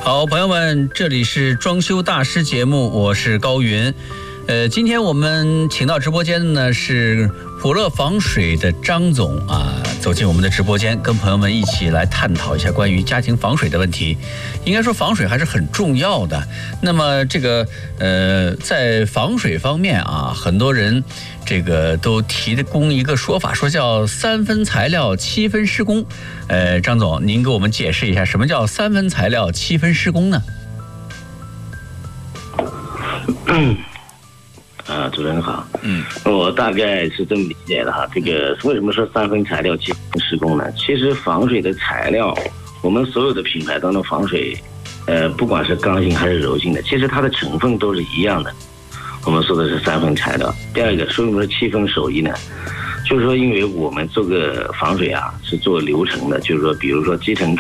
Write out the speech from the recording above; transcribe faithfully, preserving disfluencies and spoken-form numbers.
好，朋友们，这里是装修大师节目，我是高云。呃，今天我们请到直播间的呢是普乐防水的张总啊，走进我们的直播间，跟朋友们一起来探讨一下关于家庭防水的问题。应该说防水还是很重要的。那么这个呃，在防水方面啊，很多人这个都提供一个说法，说叫三分材料七分施工。呃，张总，您给我们解释一下什么叫三分材料七分施工呢？ 嗯。啊，主持人好。嗯，我大概是这么理解的哈。这个为什么说三分材料七分施工呢？其实防水的材料，我们所有的品牌当中防水，呃，不管是刚性还是柔性的，其实它的成分都是一样的。我们说的是三分材料。第二个，为什么是七分手艺呢？就是说，因为我们做个防水啊，是做流程的，就是说，比如说基层